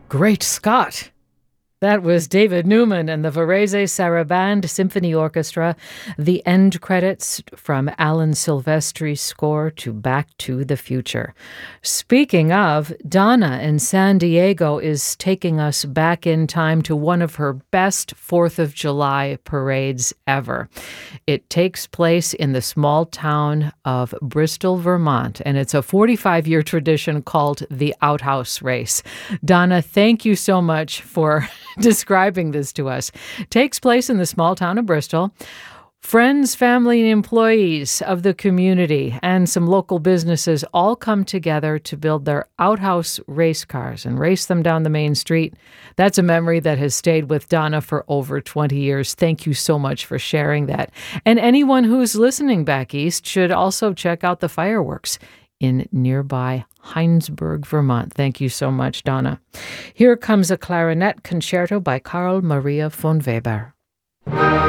Great Scott! That was David Newman and the Varese Sarabande Symphony Orchestra. The end credits from Alan Silvestri's score to Back to the Future. Speaking of, Donna in San Diego is taking us back in time to one of her best 4th of July parades ever. It takes place in the small town of Bristol, Vermont, and it's a 45-year tradition called the Outhouse Race. Donna, thank you so much for describing this to us. Takes place in the small town of Bristol. Friends, family, and employees of the community and some local businesses all come together to build their outhouse race cars and race them down the main street. That's a memory that has stayed with Donna for over 20 years. Thank you so much for sharing that. And anyone who's listening back east should also check out the fireworks in nearby Heinsberg, Vermont. Thank you so much, Donna. Here comes a clarinet concerto by Carl Maria von Weber.